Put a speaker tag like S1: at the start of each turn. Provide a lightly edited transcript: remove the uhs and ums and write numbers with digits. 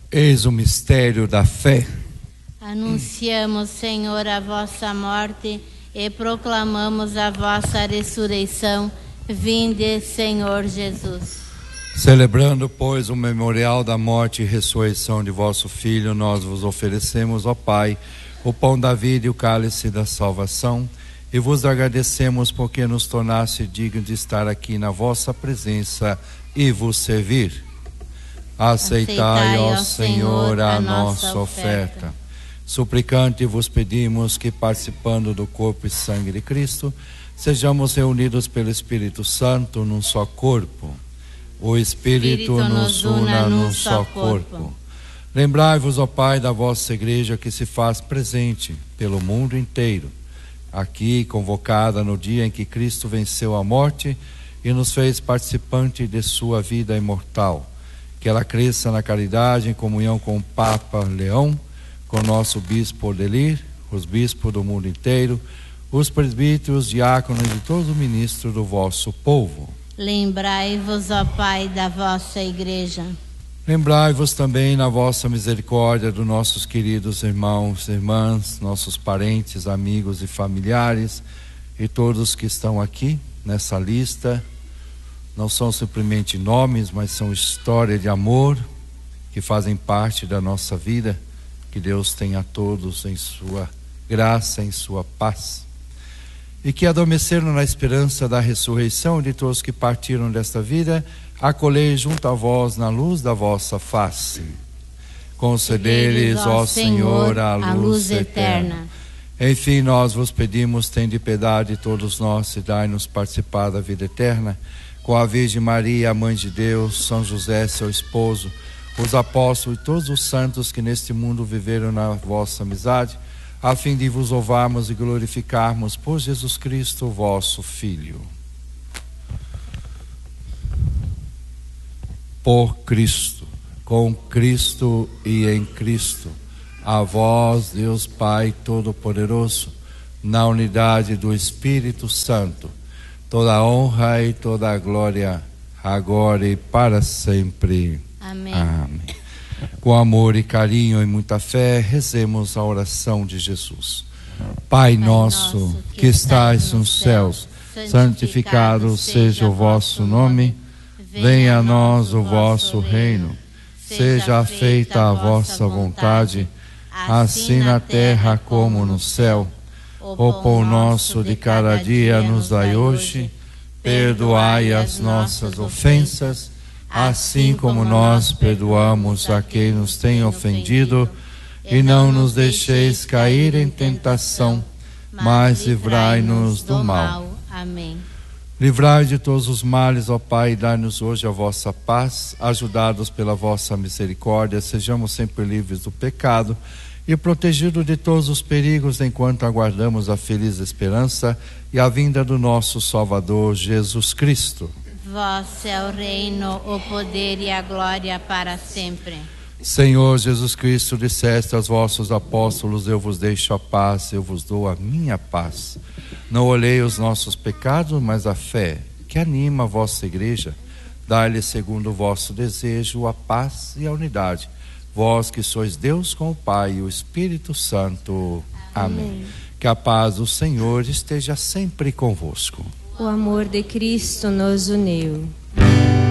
S1: Eis o mistério da fé.
S2: Anunciamos, Senhor, a vossa morte e proclamamos a vossa ressurreição. Vinde, Senhor Jesus.
S1: Celebrando, pois, o memorial da morte e ressurreição de vosso Filho, nós vos oferecemos, ó Pai, o pão da vida e o cálice da salvação, e vos agradecemos porque nos tornaste dignos de estar aqui na vossa presença e vos servir. Aceitai, ó Senhor, a nossa oferta. Suplicante vos pedimos que, participando do corpo e sangue de Cristo, sejamos reunidos pelo Espírito Santo num só corpo. O Espírito nos una num só corpo. Lembrai-vos, ó Pai, da vossa Igreja que se faz presente pelo mundo inteiro, aqui convocada no dia em que Cristo venceu a morte e nos fez participante de sua vida imortal. Que ela cresça na caridade, em comunhão com o Papa Leão, com o nosso Bispo Odelir, os bispos do mundo inteiro, os presbíteros, diáconos e todos os ministros do vosso povo.
S2: Lembrai-vos, ó Pai, da vossa Igreja.
S1: Lembrai-vos também na vossa misericórdia dos nossos queridos irmãos e irmãs, nossos parentes, amigos e familiares, e todos que estão aqui nessa lista. Não são simplesmente nomes, mas são histórias de amor que fazem parte da nossa vida. Que Deus tenha todos em sua graça, em sua paz. E que adormeceram na esperança da ressurreição de todos que partiram desta vida, acolhei junto a vós na luz da vossa face. Concedei-lhes, ó Senhor, a luz eterna. Enfim, nós vos pedimos, tende piedade de todos nós e dai-nos participar da vida eterna. Com a Virgem Maria, a Mãe de Deus, São José, seu esposo, os apóstolos e todos os santos que neste mundo viveram na vossa amizade, a fim de vos louvarmos e glorificarmos por Jesus Cristo, vosso Filho. Por Cristo, com Cristo e em Cristo, a vós, Deus Pai Todo-Poderoso, na unidade do Espírito Santo, toda a honra e toda a glória, agora e para sempre.
S2: Amém.
S1: Amém. Com amor e carinho e muita fé, rezemos a oração de Jesus. Pai nosso, que estais nos céus, santificado seja o vosso nome. Venha a nós o vosso reino. Seja feita a vossa vontade, assim na terra como no céu. O pão nosso de cada dia nos dai hoje. Perdoai as nossas ofensas, assim como nós perdoamos a quem nos tem ofendido, e não nos deixeis cair em tentação, mas livrai-nos do mal.
S2: Amém.
S1: Livrai de todos os males, ó Pai, e dai-nos hoje a vossa paz. Ajudados pela vossa misericórdia, sejamos sempre livres do pecado e protegidos de todos os perigos, enquanto aguardamos a feliz esperança e a vinda do nosso Salvador Jesus Cristo.
S2: Vosso é o reino, o poder e a glória para sempre.
S1: Senhor Jesus Cristo, disseste aos vossos apóstolos: eu vos deixo a paz, eu vos dou a minha paz. Não olhei os nossos pecados, mas a fé que anima a vossa Igreja. Dai-lhe, segundo o vosso desejo, a paz e a unidade. Vós que sois Deus com o Pai e o Espírito Santo. Amém. Que a paz do Senhor esteja sempre convosco.
S3: O amor de Cristo nos uniu.